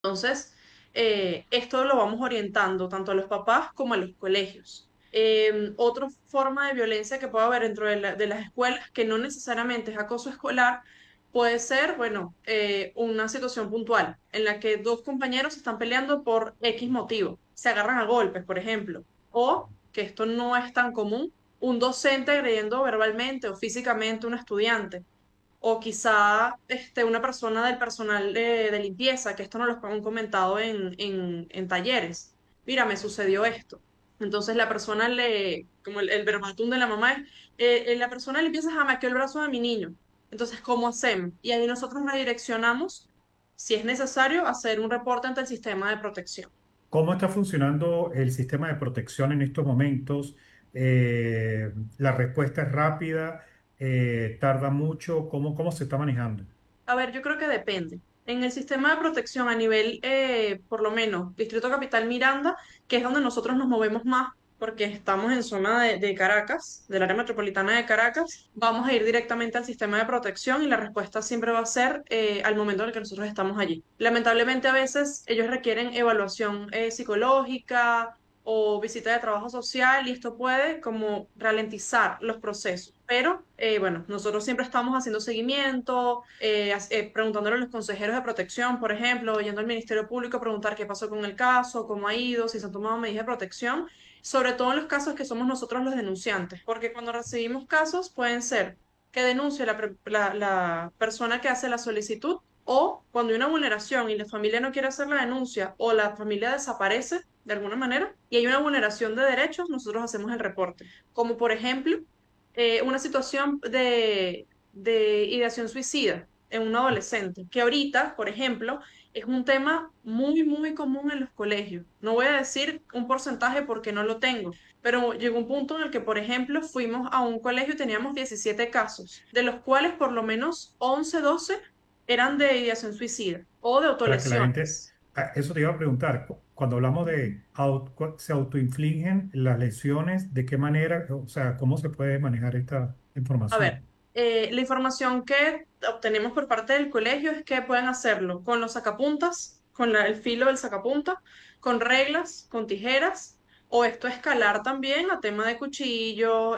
Entonces, esto lo vamos orientando tanto a los papás como a los colegios. Otra forma de violencia que puede haber dentro de las escuelas, que no necesariamente es acoso escolar, puede ser, bueno, una situación puntual en la que dos compañeros están peleando por X motivo, se agarran a golpes, por ejemplo, o que esto no es tan común, un docente agrediendo verbalmente o físicamente a un estudiante o quizá una persona del personal de limpieza, que esto nos lo han comentado en talleres. Mira, me sucedió esto. Entonces la persona como el verbatim de la mamá es, la persona de limpieza jamaqueó el brazo de mi niño. Entonces, ¿cómo hacemos? Y ahí nosotros redireccionamos, si es necesario, hacer un reporte ante el sistema de protección. ¿Cómo está funcionando el sistema de protección en estos momentos? ¿La respuesta es rápida? ¿Tarda mucho? ¿Cómo se está manejando? A ver, yo creo que depende. En el sistema de protección a nivel, por lo menos, Distrito Capital Miranda, que es donde nosotros nos movemos más, porque estamos en zona de Caracas, del área metropolitana de Caracas, vamos a ir directamente al sistema de protección y la respuesta siempre va a ser al momento en el que nosotros estamos allí. Lamentablemente, a veces ellos requieren evaluación psicológica o visita de trabajo social y esto puede como ralentizar los procesos. Pero bueno, nosotros siempre estamos haciendo seguimiento, preguntándole a los consejeros de protección, por ejemplo, yendo al Ministerio Público a preguntar qué pasó con el caso, cómo ha ido, si se han tomado medidas de protección, sobre todo en los casos que somos nosotros los denunciantes, porque cuando recibimos casos pueden ser que denuncie la persona que hace la solicitud o cuando hay una vulneración y la familia no quiere hacer la denuncia o la familia desaparece de alguna manera y hay una vulneración de derechos, nosotros hacemos el reporte. Como por ejemplo, una situación de ideación suicida en un adolescente, que ahorita, por ejemplo, es un tema muy, muy común en los colegios. No voy a decir un porcentaje porque no lo tengo, pero llegó un punto en el que, por ejemplo, fuimos a un colegio y teníamos 17 casos, de los cuales por lo menos 11 12 eran de ideación suicida o de Para que la gente, autolesiones. eso te iba a preguntar, cuando hablamos de se autoinfligen las lesiones, ¿de qué manera, o sea, cómo se puede manejar esta A ver, información? la información que obtenemos por parte del colegio es que pueden hacerlo con los sacapuntas, con el filo del sacapunta, con reglas, con tijeras, o esto escalar también a tema de cuchillo,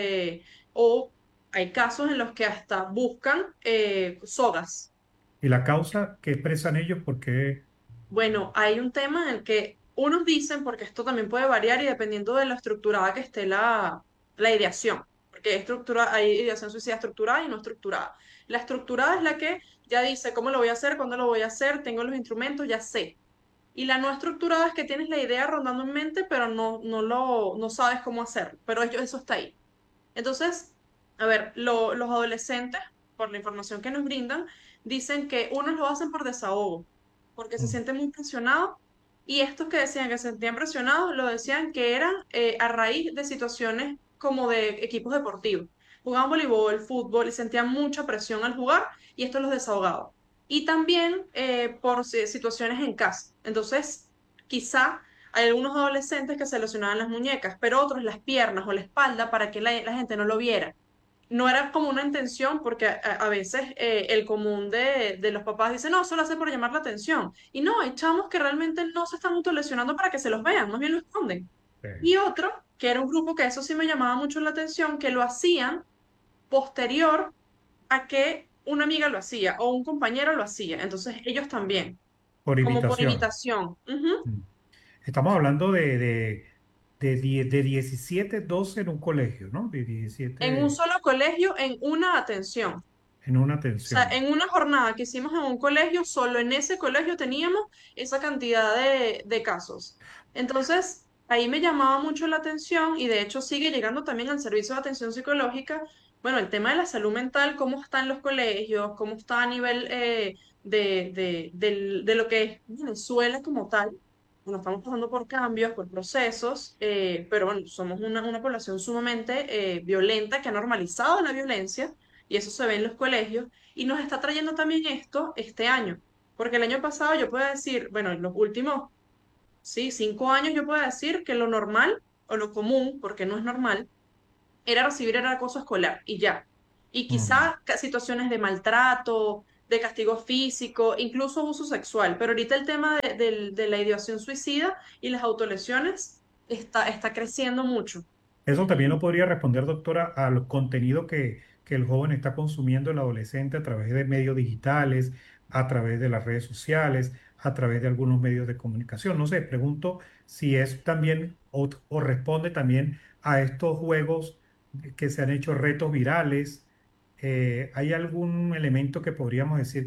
o hay casos en los que hasta buscan sogas. ¿Y la causa que expresan ellos, por qué? Bueno, hay un tema en el que unos dicen, porque esto también puede variar y dependiendo de lo estructurada que esté la ideación, porque hay ideación suicida estructurada y no estructurada. La estructurada es la que ya dice cómo lo voy a hacer, cuándo lo voy a hacer, tengo los instrumentos, ya sé. Y la no estructurada es que tienes la idea rondando en mente, pero no sabes cómo hacerlo, pero eso está ahí. Entonces, a ver, los adolescentes, por la información que nos brindan, dicen que unos lo hacen por desahogo, porque se Mm. sienten muy presionados, y estos que decían que se sentían presionados, lo decían que eran a raíz de situaciones como de equipos deportivos. Jugaban voleibol, fútbol, y sentían mucha presión al jugar, y esto los desahogaba. Y también por situaciones en casa. Entonces, quizá hay algunos adolescentes que se lesionaban las muñecas, pero otros las piernas o la espalda para que la gente no lo viera. No era como una intención, porque a veces el común de los papás dice, no, solo hace por llamar la atención. Y no, hay chamos que realmente no se están autolesionando para que se los vean, más bien lo esconden. Eh, Y otro, que era un grupo que eso sí me llamaba mucho la atención, que lo hacían posterior a que una amiga lo hacía o un compañero lo hacía. Entonces ellos también, por como por imitación. imitación. Ujú. Mm. Estamos hablando de 17 12 en un colegio, ¿no? De En un 17 solo colegio, en una atención. en una O sea, atención. en una jornada que hicimos en un colegio, solo en ese colegio teníamos esa cantidad de casos. Entonces, ahí me llamaba mucho la atención y de hecho sigue llegando también al servicio de atención psicológica. Bueno, el tema de la salud mental, cómo está en los colegios, cómo está a nivel de lo que es Venezuela como tal. Bueno, estamos pasando por cambios, por procesos, pero bueno, somos una población sumamente violenta que ha normalizado la violencia y eso se ve en los colegios. Y nos está trayendo también esto este año, porque el año pasado yo puedo decir, bueno, en los últimos, sí, 5 años yo puedo decir que lo normal o lo común, porque no es normal, era recibir el acoso escolar y ya. Y Mm. quizá situaciones de maltrato, de castigo físico, incluso abuso sexual. Pero ahorita el tema de la ideación suicida y las autolesiones está creciendo mucho. Eso también lo podría responder, doctora, al contenido que el joven está consumiendo, el adolescente, a través de medios digitales, a través de las redes sociales, a través de algunos medios de comunicación. No sé, pregunto si es también o responde también a estos juegos que se han hecho retos virales. ¿Hay algún elemento que podríamos decir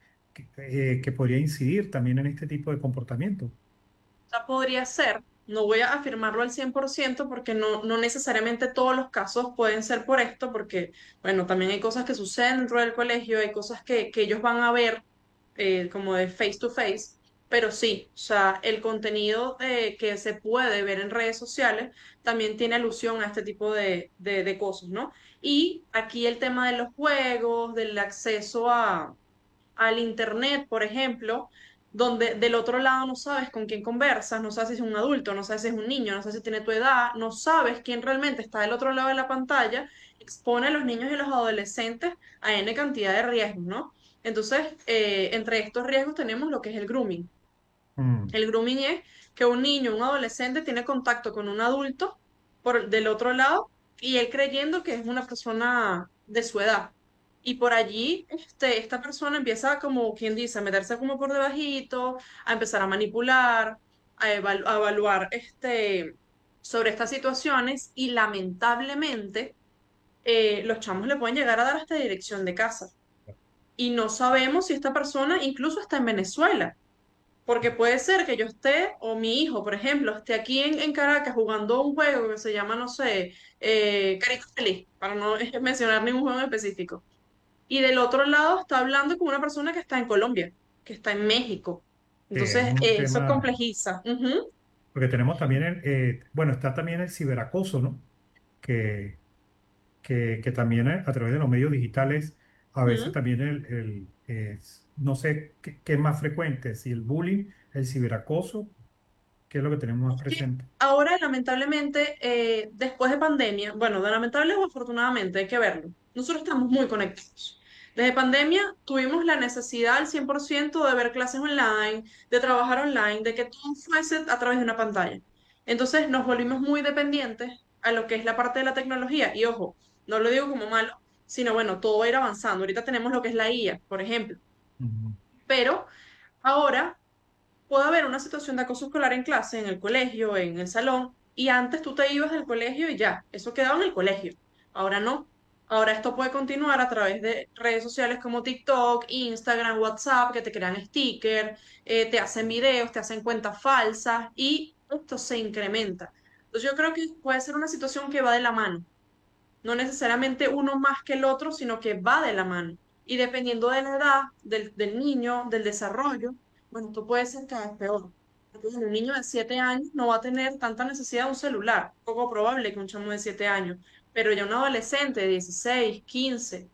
que podría incidir también en este tipo de comportamiento? Sea, podría ser, no voy a afirmarlo al 100% porque no necesariamente todos los casos pueden ser por esto, porque, bueno, también hay cosas que suceden dentro del colegio, hay cosas que ellos van a ver como de face to face, pero sí, o sea, el contenido que se puede ver en redes sociales también tiene alusión a este tipo de cosas, ¿no? Y aquí el tema de los juegos, del acceso al internet, por ejemplo, donde del otro lado no sabes con quién conversas, no sabes si es un adulto, no sabes si es un niño, no sabes si tiene tu edad, no sabes quién realmente está del otro lado de la pantalla, expone a los niños y los adolescentes a N cantidad de riesgos, ¿no? Entonces, entre estos riesgos tenemos lo que es el grooming. Mm, El grooming es que un niño, un adolescente tiene contacto con un adulto del otro lado y él creyendo que es una persona de su edad. Y por allí, esta persona empieza como quien dice, a meterse como por debajito, a empezar a manipular, a evaluar sobre estas situaciones y lamentablemente los chamos le pueden llegar a dar hasta dirección de casa. Y no sabemos si esta persona incluso está en Venezuela. Porque puede ser que yo esté, o mi hijo, por ejemplo, esté aquí en Caracas jugando un juego que se llama, no sé, Carita Feliz, para no mencionar ningún juego en específico. Y del otro lado está hablando con una persona que está en Colombia, que está en México. es Entonces, un eso tema. complejiza. Ujú, Porque tenemos también bueno, está también el ciberacoso, ¿no? Que, que también a través de los medios digitales, a veces ujú. también no sé qué es más frecuente, si el bullying, el ciberacoso, qué es lo que tenemos más Que presente. ahora, lamentablemente, después de pandemia, bueno, de lamentable o afortunadamente, hay que verlo. Nosotros estamos muy conectados. Desde pandemia tuvimos la necesidad al 100% de ver clases online, de trabajar online, de que todo fuese a través de una pantalla. Entonces nos volvimos muy dependientes a lo que es la parte de la tecnología. Y ojo, no lo digo como malo, sino bueno, todo va a ir avanzando. Ahorita tenemos lo que es la IA, por ejemplo. Ujú. Pero ahora puede haber una situación de acoso escolar en clase, en el colegio, en el salón, y antes tú te ibas del colegio y ya, eso quedaba en el colegio. Ahora no. Ahora esto puede continuar a través de redes sociales como TikTok, Instagram, WhatsApp, que te crean stickers, te hacen videos, te hacen cuentas falsas y esto se incrementa. Entonces yo creo que puede ser una situación que va de la mano, no necesariamente uno más que el otro, sino que va de la mano. Y dependiendo de la edad del niño, del desarrollo, bueno, esto puede ser cada vez peor. Porque bueno, un niño de 7 años no va a tener tanta necesidad de un celular. Poco probable que un chamo de 7 años. Pero ya un adolescente de 16, 15,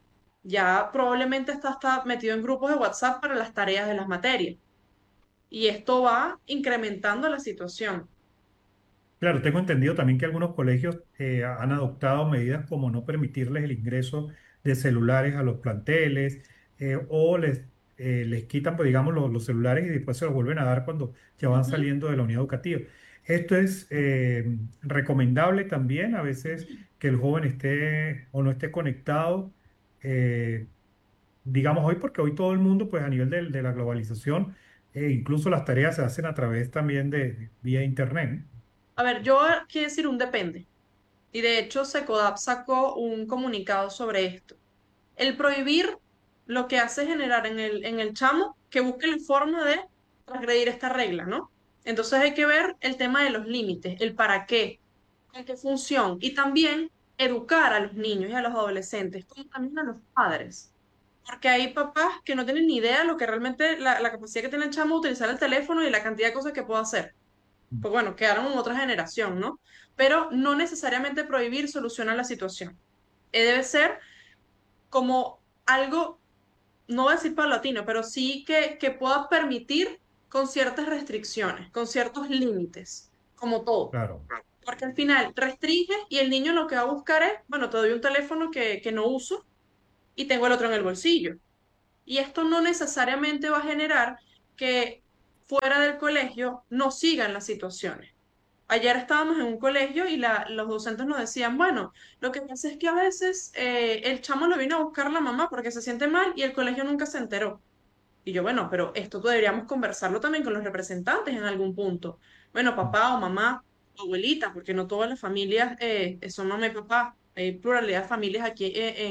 ya probablemente está metido en grupos de WhatsApp para las tareas de las materias. Y esto va incrementando la situación. Claro, tengo entendido también que algunos colegios han adoptado medidas como no permitirles el ingreso de celulares a los planteles o les quitan, pues, digamos, los celulares y después se los vuelven a dar cuando ya van Ujú. saliendo de la unidad educativa. Esto es recomendable también, a veces que el joven esté o no esté conectado, eh, digamos hoy, porque hoy todo el mundo, pues a nivel de la globalización, incluso las tareas se hacen a través también de vía internet. A ver, yo quiero decir un depende. Y de hecho, Secodap sacó un comunicado sobre esto. El prohibir lo que hace es generar en el chamo que busque la forma de transgredir esta regla, ¿no? Entonces hay que ver el tema de los límites, el para qué, con qué función, y también educar a los niños y a los adolescentes, como también a los padres. Porque hay papás que no tienen ni idea de lo que realmente la capacidad que tiene el chamo de utilizar el teléfono y la cantidad de cosas que puede hacer pues bueno, quedaron en otra generación, ¿no? Pero no necesariamente prohibir soluciona la situación. Debe ser como algo, no voy a decir paulatino, pero sí que pueda permitir con ciertas restricciones, con ciertos límites, como todo. Claro. Porque al final restringe y el niño lo que va a buscar es, bueno, te doy un teléfono que no uso y tengo el otro en el bolsillo. Y esto no necesariamente va a generar que fuera del colegio no sigan las situaciones. Ayer estábamos en un colegio y los docentes nos decían, bueno, lo que pasa es que a veces el chamo lo vino a buscar la mamá porque se siente mal y el colegio nunca se enteró. Y yo, bueno, pero esto deberíamos conversarlo también con los representantes en algún punto. Bueno, papá o mamá, o abuelita, porque no todas las familias son mamá y papá. Hay pluralidad de familias aquí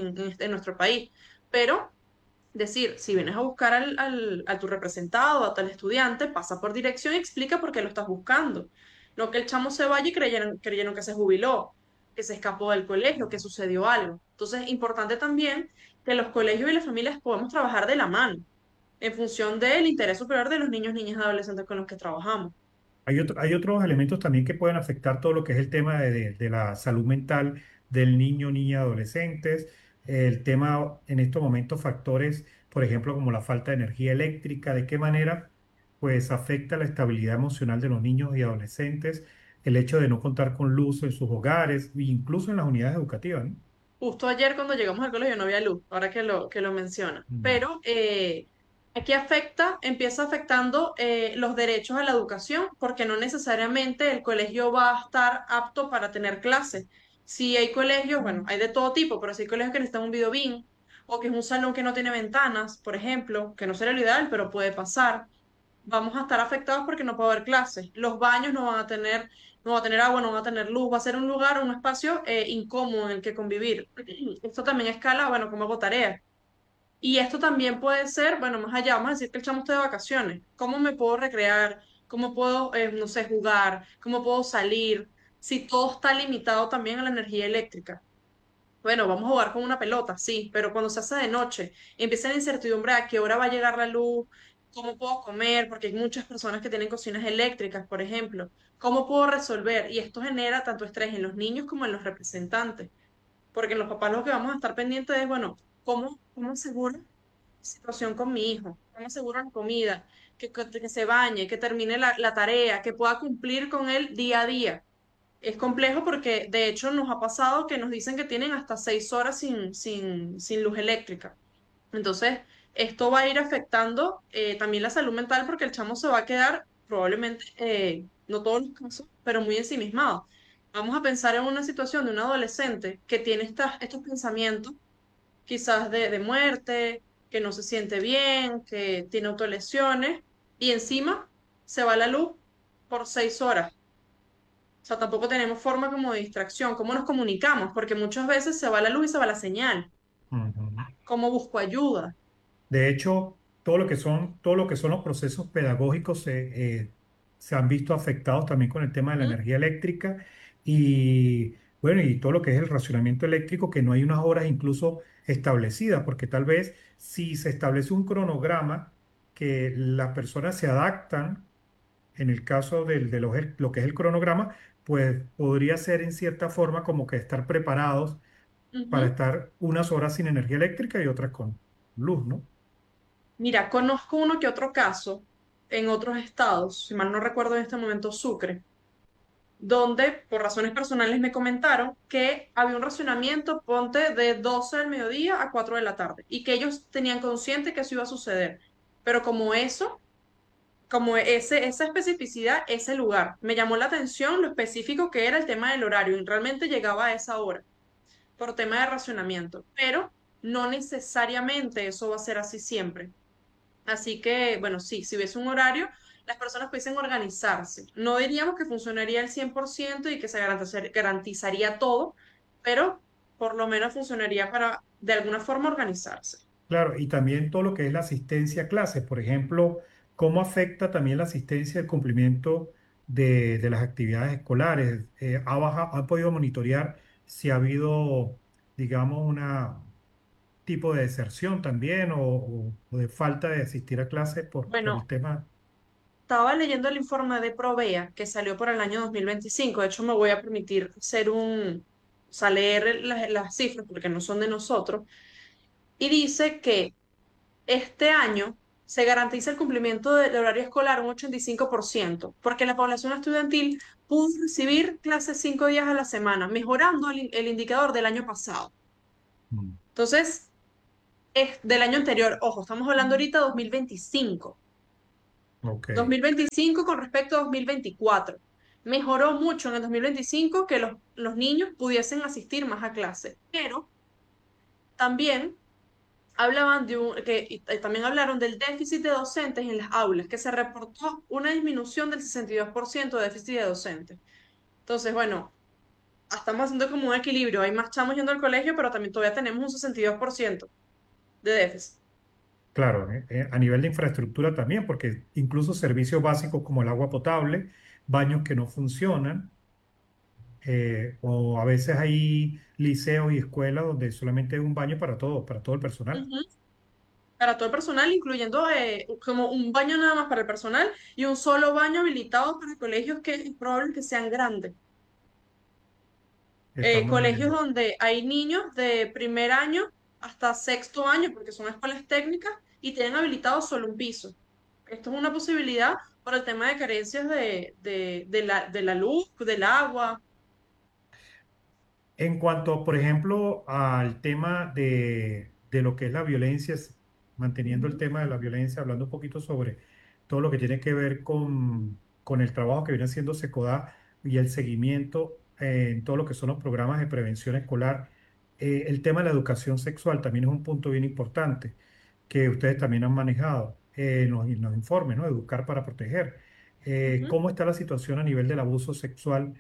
en nuestro país. Pero decir, si vienes a buscar a tu representado, a tal estudiante, pasa por dirección y explica por qué lo estás buscando. No que el chamo se vaya y creyeron que se jubiló, que se escapó del colegio, que sucedió algo. Entonces, importante también que los colegios y las familias podamos trabajar de la mano en función del interés superior de los niños, niñas y adolescentes con los que trabajamos. Hay otros elementos también que pueden afectar todo lo que es el tema de la salud mental del niño, niña, adolescentes. El tema en estos momentos, factores, por ejemplo, como la falta de energía eléctrica, de qué manera pues afecta la estabilidad emocional de los niños y adolescentes, el hecho de no contar con luz en sus hogares, e incluso en las unidades educativas, ¿no? Justo ayer cuando llegamos al colegio no había luz, ahora que lo menciona. Mm. Pero aquí empieza afectando los derechos a la educación, porque no necesariamente el colegio va a estar apto para tener clases. Si hay colegios, bueno, hay de todo tipo, pero si hay colegios que necesitan un videobeam, o que es un salón que no tiene ventanas, por ejemplo, que no sería lo ideal, pero puede pasar, vamos a estar afectados porque no puede haber clases. Los baños no va a tener agua, no va a tener luz, va a ser un lugar, un espacio incómodo en el que convivir. Esto también escala, bueno, como hago tareas. Y esto también puede ser, bueno, más allá, vamos a decir que el chamo está de vacaciones. ¿Cómo me puedo recrear? ¿Cómo puedo, no sé, jugar? ¿Cómo puedo salir? Si todo está limitado también a la energía eléctrica. Bueno, vamos a jugar con una pelota, sí, pero cuando se hace de noche, empieza la incertidumbre a qué hora va a llegar la luz, cómo puedo comer, porque hay muchas personas que tienen cocinas eléctricas, por ejemplo. ¿Cómo puedo resolver? Y esto genera tanto estrés en los niños como en los representantes, porque los papás lo que vamos a estar pendientes es, bueno, ¿cómo aseguro la situación con mi hijo? ¿Cómo aseguro la comida? Que se bañe, que termine la tarea, que pueda cumplir con él día a día. Es complejo porque de hecho nos ha pasado que nos dicen que tienen hasta 6 horas sin luz eléctrica. Entonces, esto va a ir afectando también la salud mental porque el chamo se va a quedar probablemente, no todos los casos, pero muy ensimismado. Vamos a pensar en una situación de un adolescente que tiene estos pensamientos quizás de muerte, que no se siente bien, que tiene autolesiones y encima se va la luz por 6 horas. O sea, tampoco tenemos forma como de distracción. ¿Cómo nos comunicamos? Porque muchas veces se va la luz y se va la señal. Ujú. ¿Cómo busco ayuda? De hecho, todo lo que son los procesos pedagógicos se han visto afectados también con el tema de la ¿Mm? energía eléctrica y bueno, y todo lo que es el racionamiento eléctrico, que no hay unas horas incluso establecidas, porque tal vez si se establece un cronograma que las personas se adaptan, en el caso lo que es el cronograma, pues podría ser en cierta forma como que estar preparados para Ujú. estar unas horas sin energía eléctrica y otras con luz, ¿no? Mira, conozco uno que otro caso en otros estados, si mal no recuerdo en este momento Sucre, donde por razones personales me comentaron que había un racionamiento, ponte, de 12 del mediodía a 4 de la tarde, y que ellos tenían consciente que eso iba a suceder. Pero como esa especificidad, ese lugar. Me llamó la atención lo específico que era el tema del horario y realmente llegaba a esa hora por tema de racionamiento, pero no necesariamente eso va a ser así siempre. Así que, bueno, sí, si hubiese un horario, las personas pudiesen organizarse. No diríamos que funcionaría al 100% y que se garantizaría todo, pero por lo menos funcionaría para, de alguna forma, organizarse. Claro, y también todo lo que es la asistencia a clases, por ejemplo, cómo afecta también la asistencia al cumplimiento de las actividades escolares. ¿Ha podido monitorear si ha habido, digamos, una tipo de deserción también o de falta de asistir a clases por el Bueno, tema? estaba leyendo el informe de Provea que salió por el año 2025. De hecho, me voy a permitir o sea, leer las cifras porque no son de nosotros. Y dice que este año se garantiza el cumplimiento del horario escolar un 85%, porque la población estudiantil pudo recibir clases 5 días a la semana, mejorando el indicador del año pasado. Mm. Entonces, es del año anterior. Ojo, estamos hablando ahorita de 2025. Ok, 2025 con respecto a 2024. Mejoró mucho en el 2025 que los niños pudiesen asistir más a clase, pero también hablaban también hablaron del déficit de docentes en las aulas, que se reportó una disminución del 62% de déficit de docentes. Entonces, bueno, estamos haciendo como un equilibrio. Hay más chamos yendo al colegio, pero también todavía tenemos un 62% de déficit. claro, a nivel de infraestructura también, porque incluso servicios básicos como el agua potable, baños que no funcionan, o a veces hay liceos y escuelas donde solamente hay un baño para todo el personal. Ujú. Para todo el personal, incluyendo como un baño nada más para el personal y un solo baño habilitado para colegios que es probable que sean grandes. Estamos Colegios viendo. donde hay niños de primer año hasta sexto año, porque son escuelas técnicas, y tienen habilitado solo un piso. Esto es una posibilidad por el tema de carencias de la luz, del agua. En cuanto, por ejemplo, al tema de lo que es la violencia, manteniendo el Ujú, tema de la violencia, hablando un poquito sobre todo lo que tiene que ver con el trabajo que viene haciendo SECODA y el seguimiento en todo lo que son los programas de prevención escolar, el tema de la educación sexual también es un punto bien importante que ustedes también han manejado en los informes, ¿no? Educar para proteger. ujú. ¿Cómo está la situación a nivel del abuso sexual?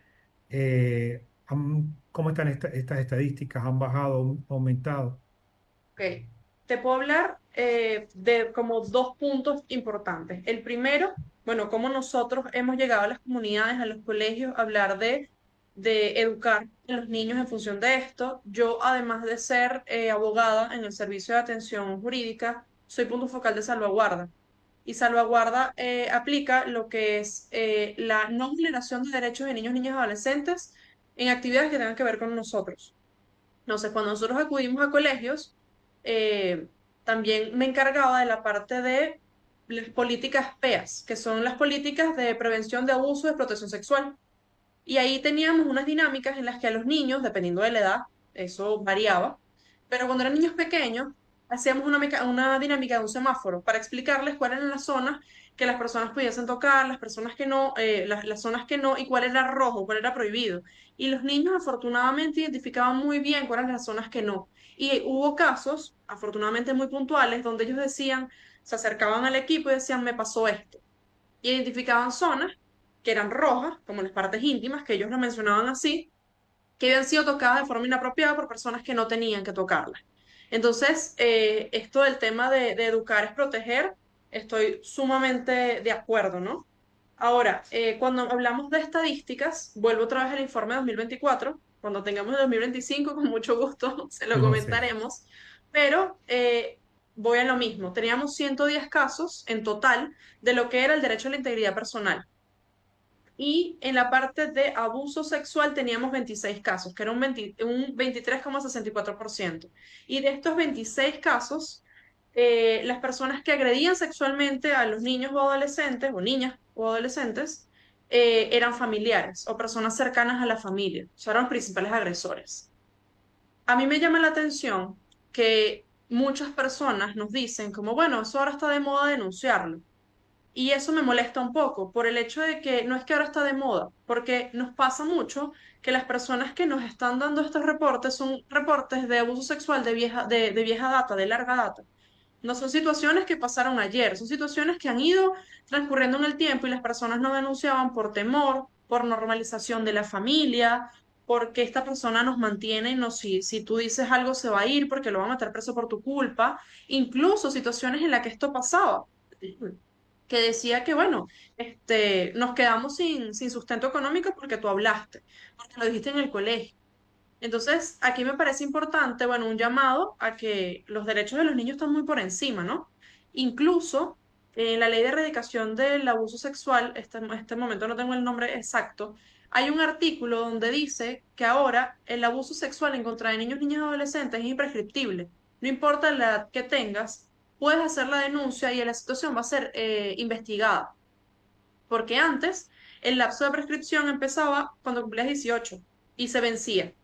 ¿Cómo están estas estadísticas? ¿Han bajado, han aumentado? Ok, te puedo hablar de como dos puntos importantes. El primero, bueno, cómo nosotros hemos llegado a las comunidades, a los colegios, a hablar de educar a los niños en función de esto. Yo, además de ser abogada en el servicio de atención jurídica, soy punto focal de salvaguarda. Y salvaguarda aplica lo que es la no vulneración de derechos de niños, niñas y adolescentes en actividades que tengan que ver con nosotros. Entonces, cuando nosotros acudimos a colegios, eh, también me encargaba de la parte de las políticas PEAS, que son las políticas de prevención de abuso y protección sexual. Y ahí teníamos unas dinámicas en las que a los niños, dependiendo de la edad, eso variaba, pero cuando eran niños pequeños, hacíamos una dinámica de un semáforo para explicarles cuáles eran las zonas que las personas pudiesen tocar, las personas que no, las zonas que no, y cuál era rojo, cuál era prohibido. Y los niños afortunadamente identificaban muy bien cuáles eran las zonas que no. Y hubo casos, afortunadamente muy puntuales, donde ellos decían, se acercaban al equipo y decían, me pasó esto y identificaban zonas que eran rojas, como las partes íntimas, que ellos lo mencionaban así, que habían sido tocadas de forma inapropiada por personas que no tenían que tocarlas. Entonces, esto del tema de educar es proteger, estoy sumamente de acuerdo, ¿no? Ahora, cuando hablamos de estadísticas, vuelvo otra vez al informe de 2024, cuando tengamos el 2025, con mucho gusto se lo No sé. comentaremos, pero voy a lo mismo, teníamos 110 casos en total de lo que era el derecho a la integridad personal. Y en la parte de abuso sexual teníamos 26 casos, que era un 23,64%. Y de estos 26 casos, las personas que agredían sexualmente a los niños o adolescentes, o niñas o adolescentes, eran familiares o personas cercanas a la familia. O sea, eran los principales agresores. A mí me llama la atención que muchas personas nos dicen como, bueno, eso ahora está de moda denunciarlo. Y eso me molesta un poco por el hecho de que no es que ahora está de moda, porque nos pasa mucho que las personas que nos están dando estos reportes son reportes de abuso sexual de vieja data, de larga data. No son situaciones que pasaron ayer, son situaciones que han ido transcurriendo en el tiempo y las personas no denunciaban por temor, por normalización de la familia, porque esta persona nos mantiene y no, si tú dices algo se va a ir porque lo va a meter preso por tu culpa, incluso situaciones en las que esto pasaba que decía que, bueno, nos quedamos sin sustento económico porque tú hablaste, porque lo dijiste en el colegio. Entonces, aquí me parece importante, bueno, un llamado a que los derechos de los niños están muy por encima, ¿no? Incluso en la ley de erradicación del abuso sexual, este momento no tengo el nombre exacto, hay un artículo donde dice que ahora el abuso sexual en contra de niños, niñas y adolescentes es imprescriptible. No importa la edad que tengas, puedes hacer la denuncia y la situación va a ser investigada. Porque antes el lapso de prescripción empezaba cuando cumplías 18 y se vencía.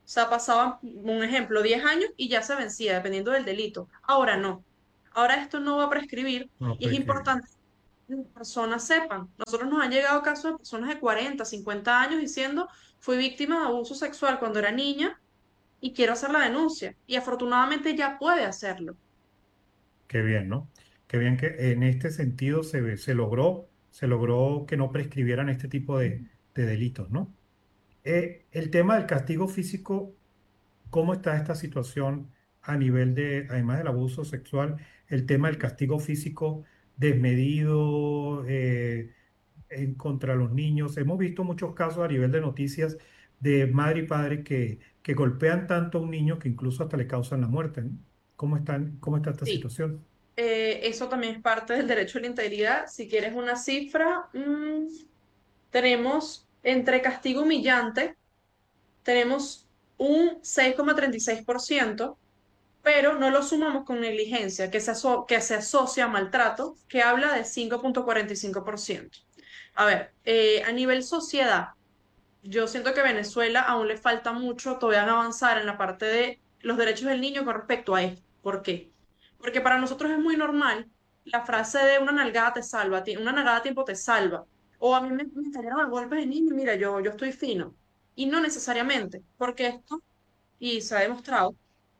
O sea, pasaban, un ejemplo, 10 años y ya se vencía, dependiendo del delito. Ahora no. Ahora esto no va a prescribir No y es prescribe. importante que las personas sepan. Nosotros nos han llegado casos de personas de 40, 50 años diciendo, fui víctima de abuso sexual cuando era niña y quiero hacer la denuncia. Y afortunadamente ya puede hacerlo. Qué bien, ¿no? Qué bien que en este sentido se logró que no prescribieran este tipo de delitos, ¿no? El tema del castigo físico, ¿cómo está esta situación a nivel de, además del abuso sexual, el tema del castigo físico desmedido en contra los niños? Hemos visto muchos casos a nivel de noticias de madre y padre que golpean tanto a un niño que incluso hasta le causan la muerte, ¿no? Cómo está esta Sí, situación? eso también es parte del derecho a la integridad. Si quieres una cifra, tenemos entre castigo humillante, tenemos un 6,36%, pero no lo sumamos con negligencia, que se asocia a maltrato, que habla de 5,45%. A ver, a nivel sociedad, yo siento que Venezuela aún le falta mucho todavía avanzar en la parte de los derechos del niño con respecto a esto. ¿Por qué? Porque para nosotros es muy normal la frase de una nalgada te salva, una nalgada a tiempo te salva. O a mí me cayeron a golpes de niño, mira, yo estoy fino. Y no necesariamente, porque esto, y se ha demostrado,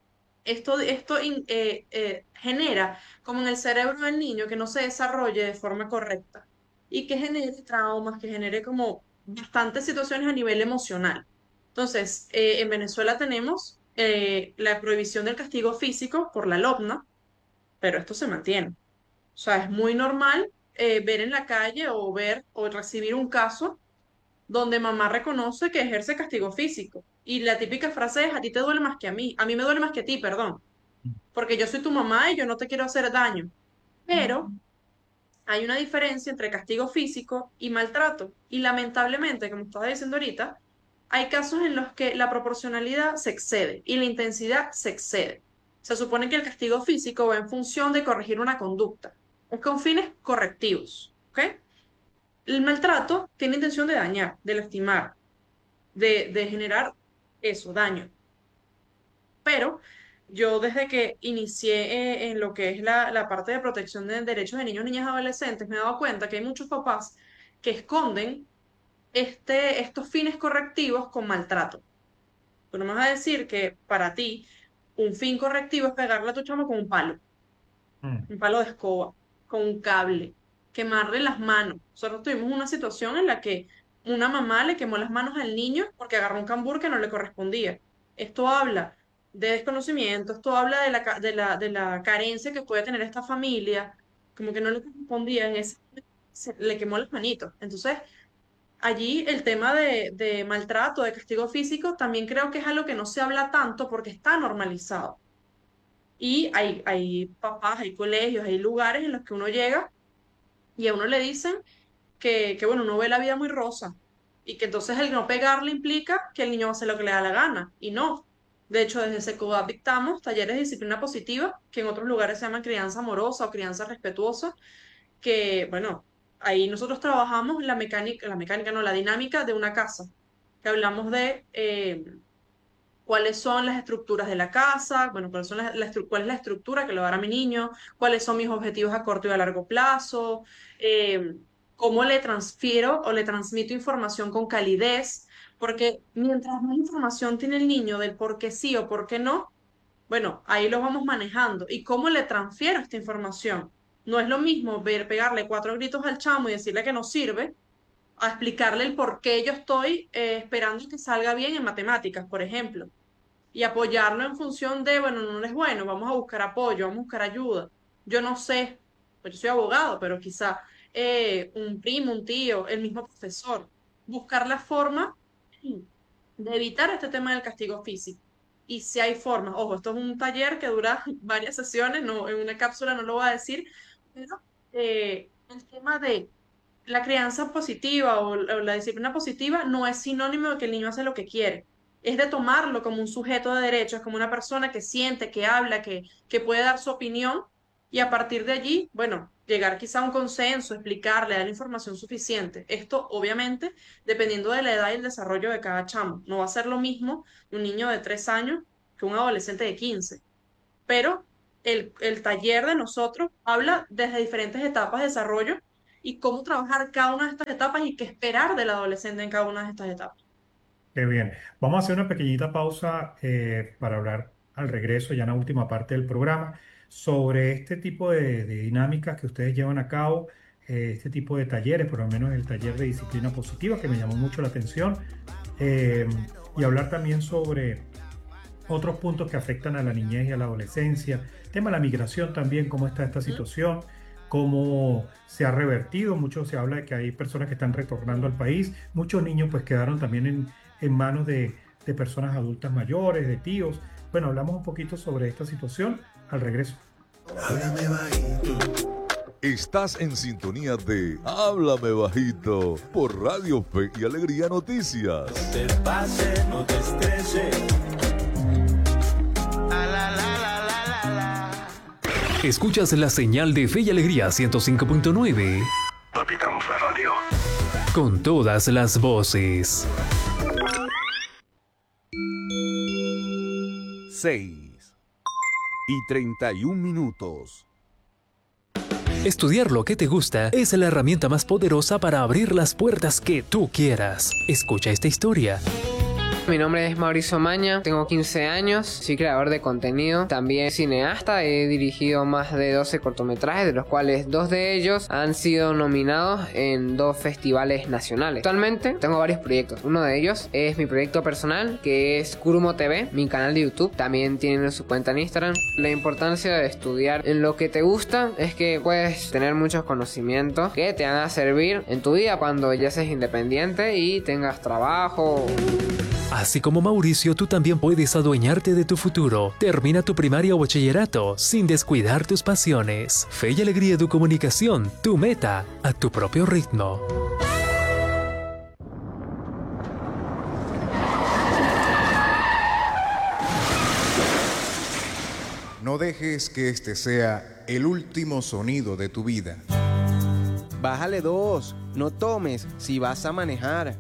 esto genera como en el cerebro del niño que no se desarrolle de forma correcta y que genere traumas, que genere como bastantes situaciones a nivel emocional. Entonces, en Venezuela tenemos la prohibición del castigo físico por la LOPNA, pero esto se mantiene. O sea, es muy normal ver en la calle o ver o recibir un caso donde mamá reconoce que ejerce castigo físico. Y la típica frase es, a ti te duele más que a mí me duele más que a ti, perdón, porque yo soy tu mamá y yo no te quiero hacer daño. Pero hay una diferencia entre castigo físico y maltrato. Y lamentablemente, como estaba diciendo ahorita, hay casos en los que la proporcionalidad se excede y la intensidad se excede. Se supone que el castigo físico va en función de corregir una conducta, es con fines correctivos, ¿ok? El maltrato tiene intención de dañar, de lastimar, de generar eso, daño. Pero yo desde que inicié en lo que es la parte de protección de derechos de niños, niñas y adolescentes, me he dado cuenta que hay muchos papás que esconden estos fines correctivos con maltrato. Tú no me vas a decir que para ti un fin correctivo es pegarle a tu chamo con Mm. un palo de escoba, con un cable, quemarle las manos. Nosotros tuvimos una situación en la que una mamá le quemó las manos al niño porque agarró un cambur que no le correspondía. Esto habla de desconocimiento, esto habla de de la carencia que puede tener esta familia, como que no le correspondía en ese, le quemó las manitos. Entonces, allí el tema de maltrato, de castigo físico, también creo que es algo que no se habla tanto porque está normalizado. Y hay papás, hay colegios, hay lugares en los que uno llega y a uno le dicen bueno, uno ve la vida muy rosa y que entonces el no pegarle implica que el niño va a hacer lo que le da la gana. Y no. De hecho, desde Secudad dictamos talleres de disciplina positiva, que en otros lugares se llaman crianza amorosa o crianza respetuosa, que, bueno, ahí nosotros trabajamos la mecánica no, la dinámica de una casa, que hablamos de cuáles son las estructuras de la casa, bueno, cuáles son cuál es la estructura que le va a dar a mi niño, cuáles son mis objetivos a corto y a largo plazo, eh, cómo le transfiero o le transmito información con calidez, porque mientras más información tiene el niño del por qué sí o por qué no, bueno, ahí lo vamos manejando. ¿Y cómo le transfiero esta información? No es lo mismo pegarle cuatro gritos al chamo y decirle que no sirve, a explicarle el por qué yo estoy esperando que salga bien en matemáticas, por ejemplo, y apoyarlo en función de, bueno, no es bueno, vamos a buscar apoyo, vamos a buscar ayuda. Yo no sé, pues yo soy abogado, pero quizá un primo, un tío, el mismo profesor, buscar la forma de evitar este tema del castigo físico. Y si hay formas, ojo, esto es un taller que dura varias sesiones, no, en una cápsula no lo voy a decir, pero el tema de la crianza positiva o la disciplina positiva no es sinónimo de que el niño hace lo que quiere. Es de tomarlo como un sujeto de derechos, como una persona que siente, que habla, que puede dar su opinión y a partir de allí, bueno, llegar quizá a un consenso, explicarle, dar información suficiente. Esto, obviamente, dependiendo de la edad y el desarrollo de cada chamo. No va a ser lo mismo un niño de 3 años que un adolescente de 15, pero el taller de nosotros habla desde diferentes etapas de desarrollo y cómo trabajar cada una de estas etapas y qué esperar del adolescente en cada una de estas etapas. Qué bien. Vamos a hacer una pequeñita pausa para hablar al regreso, ya en la última parte del programa, sobre este tipo de dinámicas que ustedes llevan a cabo, este tipo de talleres, por lo menos el taller de disciplina positiva, que me llamó mucho la atención, eh, y hablar también sobre otros puntos que afectan a la niñez y a la adolescencia, tema de la migración también, cómo está esta Ujú. situación, cómo se ha revertido, mucho se habla de que hay personas que están retornando al país, muchos niños pues quedaron también en manos de personas adultas mayores, de tíos. Bueno, hablamos un poquito sobre esta situación al regreso. Háblame bajito. Estás en sintonía de Háblame Bajito por Radio Fe y Alegría Noticias. No te pases, no te estreses. Ah, la, la, la, la, la, la. Escuchas la señal de Fe y Alegría 105.9 Capitán Radio. con todas las voces. 6:31. Estudiar lo que te gusta es la herramienta más poderosa para abrir las puertas que tú quieras. Escucha esta historia. Mi nombre es Mauricio Maña, tengo 15 años, soy creador de contenido, también cineasta, he dirigido más de 12 cortometrajes, de los cuales 2 de ellos han sido nominados en 2 festivales nacionales. Actualmente tengo varios proyectos, uno de ellos es mi proyecto personal, que es Kurumo TV, mi canal de YouTube, también tienen su cuenta en Instagram. La importancia de estudiar en lo que te gusta es que puedes tener muchos conocimientos que te van a servir en tu vida cuando ya seas independiente y tengas trabajo. Así como Mauricio, tú también puedes adueñarte de tu futuro. Termina tu primaria o bachillerato sin descuidar tus pasiones. Fe y Alegría de Comunicación, tu meta, a tu propio ritmo. No dejes que este sea el último sonido de tu vida. Bájale 2. No tomes si vas a manejar.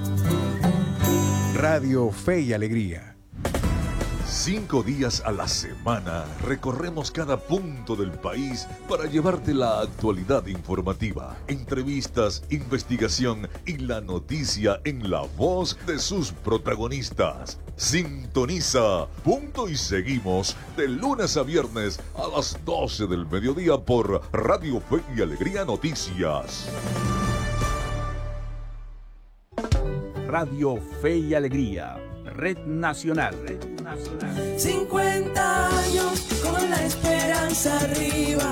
Radio Fe y Alegría. 5 días a la semana recorremos cada punto del país para llevarte la actualidad informativa, entrevistas, investigación y la noticia en la voz de sus protagonistas. Sintoniza Punto y Seguimos de lunes a viernes a las 12 del mediodía por Radio Fe y Alegría Noticias. Radio Fe y Alegría, Red Nacional. 50 años con la esperanza arriba.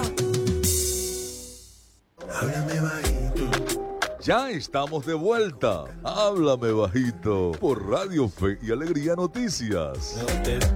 Háblame bajito. Ya estamos de vuelta. Háblame Bajito por Radio Fe y Alegría Noticias. No te